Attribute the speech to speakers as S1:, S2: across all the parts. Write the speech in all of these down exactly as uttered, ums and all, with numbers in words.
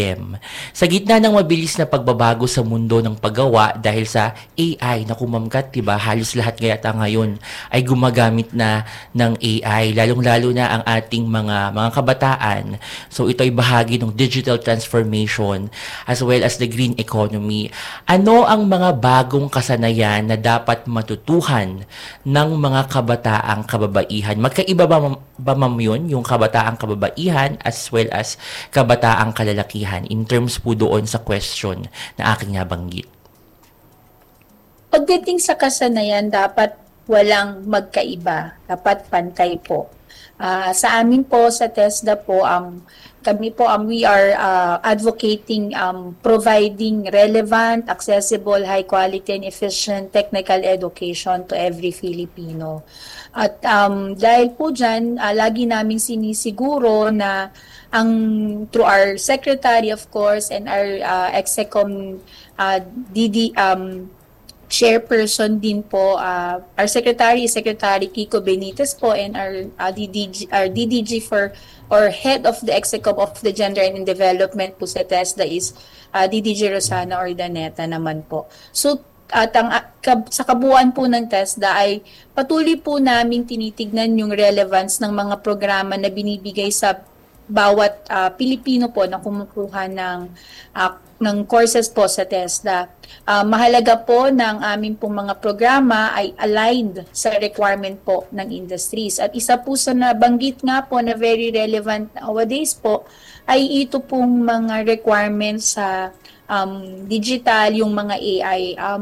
S1: M. Sa gitna ng mabilis na pagbabago sa mundo ng paggawa dahil sa A I na kumamkat, diba, halos lahat yata ngayon ay gumagamit na ng A I, lalong-lalo na ang ating mga mga kabataan. So ito ay bahagi ng digital transformation as well as the green economy. Ano ang mga bagong kasanayan na dapat matutuhan ng mga kabataang kababaihan? Magkaiba ba, ba ma'am yun, yung kabataang kababaihan as well as kabataang kalalakihan in terms po doon sa question na aking nabanggit?
S2: Pagdating sa kasanayan, dapat walang magkaiba, dapat pantay po. Uh, sa amin po, sa TESDA po, um, kami po, um, we are uh, advocating um, providing relevant, accessible, high quality, and efficient technical education to every Filipino. At um, dahil po dyan, uh, lagi naming sinisiguro na ang through our secretary, of course, and our uh, Execom uh, D D um, chairperson din po, uh, our secretary is Secretary Kiko Benitez po, and our uh, D D G, our D D G for or head of the Execom of the Gender and Development po sa TESDA is uh, D D G Rosana Ordaneta naman po. So at ang kab, sa kabuuan po ng TESDA ay patuloy po naming tinitignan yung relevance ng mga programa na binibigay sa bawat uh, Pilipino po na kumukuha ng uh, ng courses po sa TESDA. Uh, mahalaga po ng aming pong mga programa ay aligned sa requirement po ng industries. At isa po sa nabanggit nga po na very relevant nowadays po ay ito pong mga requirements sa um, digital, yung mga A I um,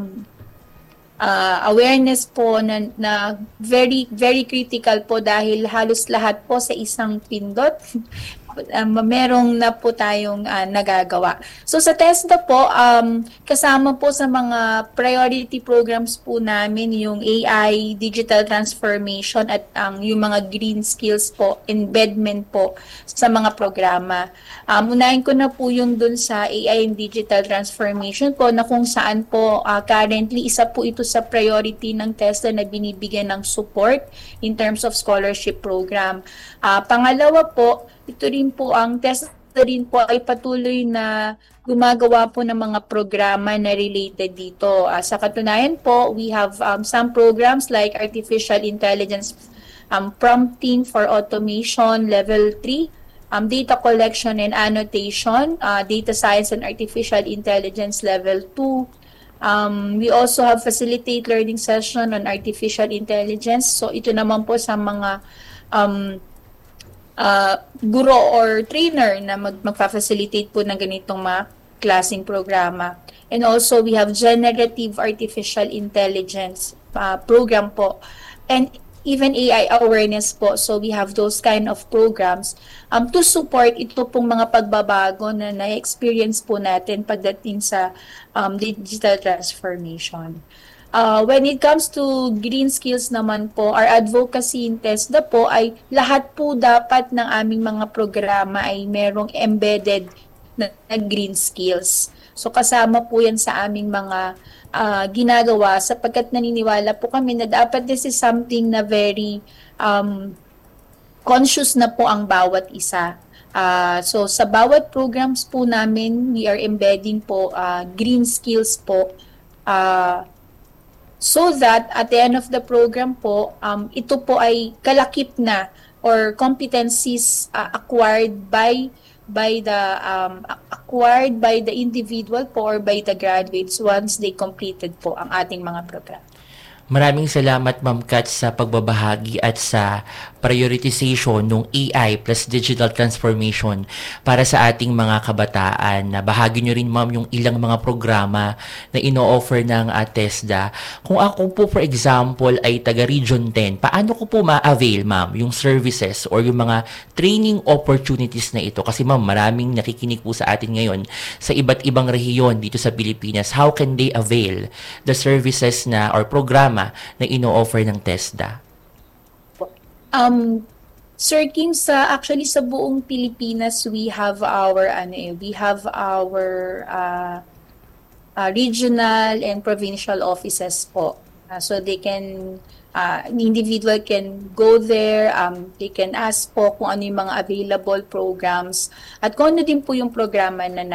S2: uh, awareness po na, na very very critical po dahil halos lahat po sa isang pindot um, merong na po tayong uh, nagagawa. So sa TESDA po, um, kasama po sa mga priority programs po namin yung A I, digital transformation at ang um, yung mga green skills po, embedment po sa mga programa. Um, unahin ko na po yung dun sa A I and digital transformation po na kung saan po uh, currently isa po ito sa priority ng TESDA na binibigyan ng support in terms of scholarship program. Uh, pangalawa po, ito rin po ang TESDA rin po ay patuloy na gumagawa po ng mga programa na related dito. Uh, sa katunayan po, we have um, some programs like Artificial Intelligence um, Prompting for Automation Level three, um, Data Collection and Annotation, uh, Data Science and Artificial Intelligence Level two. Um, we also have Facilitate Learning Session on Artificial Intelligence. So ito naman po sa mga um, Uh, guro or trainer na mag magfa-facilitate po ng ganitong mga klaseng programa. And also, we have Generative Artificial Intelligence uh, program po. And even A I awareness po. So, we have those kind of programs um, to support ito pong mga pagbabago na na-experience po natin pagdating sa um, digital transformation. Uh, when it comes to green skills naman po, our advocacy in TESDA po ay lahat po dapat ng aming mga programa ay merong embedded na, na green skills. So kasama po yan sa aming mga uh, ginagawa sapagkat naniniwala po kami na dapat this is something na very um, conscious na po ang bawat isa. Uh, so sa bawat programs po namin, we are embedding po uh, green skills po uh, so that at the end of the program po, um, ito po ay kalakip na or competencies uh, acquired by by the um, acquired by the individual po or by the graduates once they completed po ang ating mga program.
S1: Maraming salamat, Ma'am Kat, sa pagbabahagi at sa prioritization ng A I plus digital transformation para sa ating mga kabataan. Na bahagi nyo rin, Ma'am, yung ilang mga programa na ino-offer ng uh, TESDA. Kung ako po, for example, ay taga-Region ten, paano ko po ma-avail, Ma'am, yung services or yung mga training opportunities na ito? Kasi, Ma'am, maraming nakikinig po sa atin ngayon sa iba't ibang rehiyon dito sa Pilipinas. How can they avail the services na or programa na ino-offer ng TESDA?
S2: Um, Sir Kim, sa actually sa buong Pilipinas, we have our ano eh, we have our uh, uh, regional and provincial offices po. Uh, so they can uh, individual can go there, um, they can ask po kung ano yung mga available programs at kung ano din po yung programa na